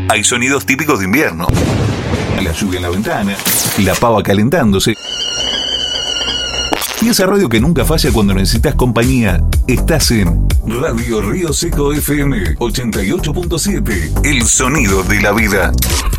Hay sonidos típicos de invierno. La lluvia en la ventana, la pava calentándose. Y esa radio que nunca falla cuando necesitas compañía. Estás en Radio Río Seco FM 88.7. El sonido de la vida.